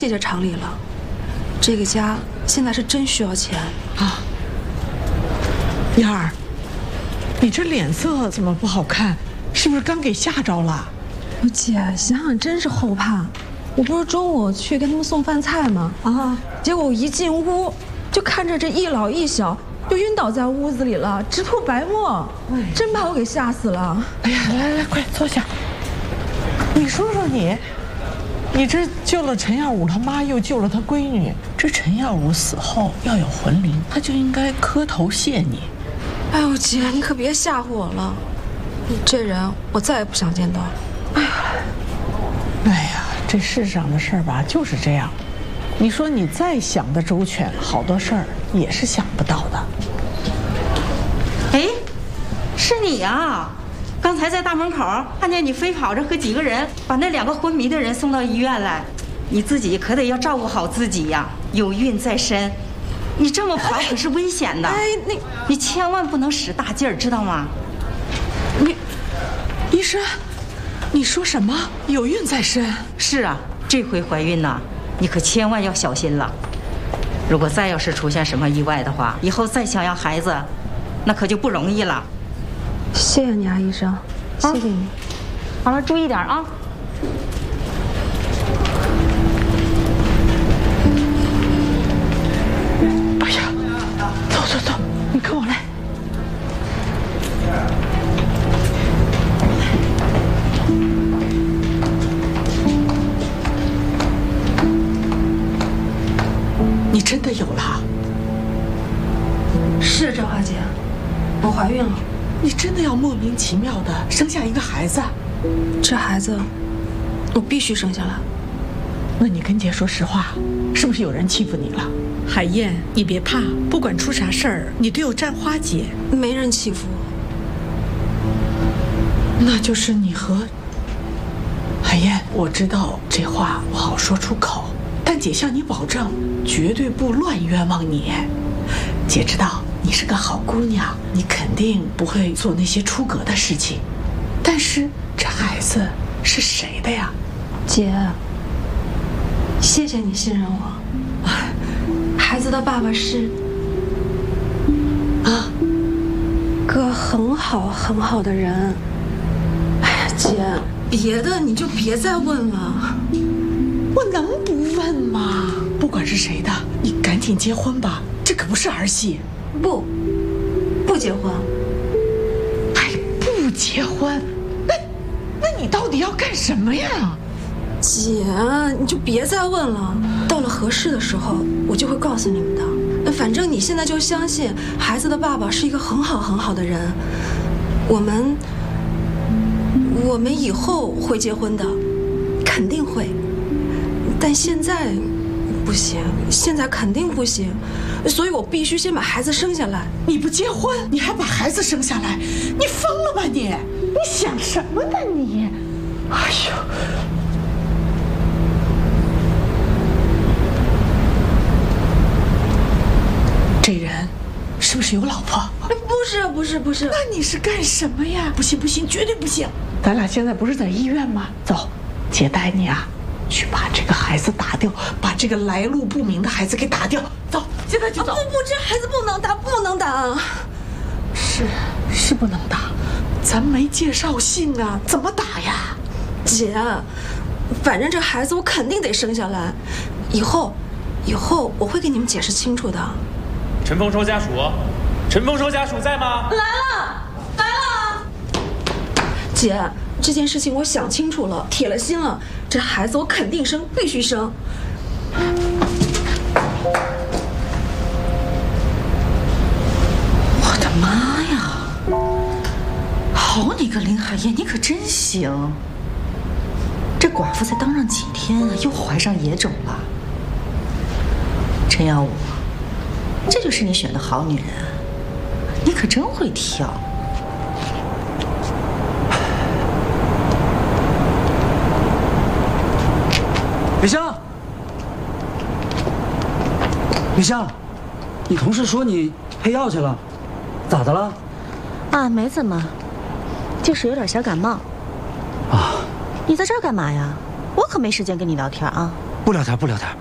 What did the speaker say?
谢谢厂里了，这个家现在是真需要钱啊。燕儿，你这脸色怎么不好看？是不是刚给吓着了？ 姐，想想真是后怕。我不是中午去跟他们送饭菜吗？啊，结果我一进屋就看着这一老一小就晕倒在屋子里了，直吐白沫，真把我给吓死了。 哎呀，来，快坐下。你说说你这救了陈耀武他妈，又救了他闺女。这陈耀武死后要有魂灵，他就应该磕头谢你。 哎呦，姐，你可别吓唬我了，你这人我再也不想见到了。 哎呀，这世上的事儿吧就是这样。你说你再想得周全，好多事儿也是想不到的。 哎，是你呀！刚才在大门口看见你飞跑着和几个人把那2个昏迷的人送到医院来，你自己可得要照顾好自己呀，有孕在身，你这么跑可是危险的。哎，你千万不能使大劲儿，知道吗？ 医生，你说什么？有孕在身？ 是啊，这回怀孕呢，你可千万要小心了。如果再要是出现什么意外的话，以后再想要孩子，那可就不容易了。 谢谢你啊，医生，谢谢你。 好了，注意点啊。 哎呀，走，你跟我来。你真的有了？ 是郑华姐，我怀孕了。 你真的要莫名其妙的生下一个孩子？ 这孩子，我必须生下来。 那你跟姐说实话，是不是有人欺负你了？海燕，你别怕，不管出啥事儿，你都有占花姐。 没人欺负我。 那就是你和海燕，我知道这话不好说出口，但姐向你保证，绝对不乱冤枉你。姐知道你是个好姑娘，你肯定不会做那些出格的事情。但是这孩子是谁的呀？ 姐，谢谢你信任我。孩子的爸爸是个很好的人。哎呀，姐，别的你就别再问了。 我能不问吗？不管是谁的，你赶紧结婚吧，这可不是儿戏。 不结婚。 还不结婚？那你到底要干什么呀？ 姐，你就别再问了，到了合适的时候，我就会告诉你们的。反正你现在就相信孩子的爸爸是一个很好的人，我们以后会结婚的，肯定会。但现在不行，现在肯定不行，所以我必须先把孩子生下来。 你不结婚，你还把孩子生下来，你疯了吧你？你想什么呢你？哎呦！这人是不是有老婆？ 不是。 那你是干什么呀？不行，绝对不行！咱俩现在不是在医院吗？走，姐带你啊，去把这个孩子打掉，把这个来路不明的孩子给打掉。走，现在就走。 不，这孩子不能打。 是不能打，咱没介绍信啊，怎么打呀？ 姐，反正这孩子我肯定得生下来，以后我会给你们解释清楚的。 陈丰收家属在吗？ 来了。姐，这件事情我想清楚了，铁了心了，这孩子我肯定生，必须生。 我的妈呀！好你个林海燕，你可真行！这寡妇才当上几天啊，又怀上野种了。陈耀武，这就是你选的好女人，你可真会挑。 雨香，你同事说你配药去了，咋的了？ 啊，没怎么，就是有点小感冒。 啊， 你在这儿干嘛呀？我可没时间跟你聊天啊。 不聊天，不聊天。